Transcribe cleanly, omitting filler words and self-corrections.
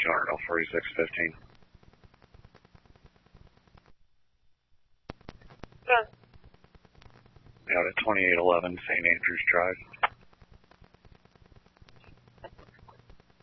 200, 4615. Done. Out at 2811 St. Andrews Drive.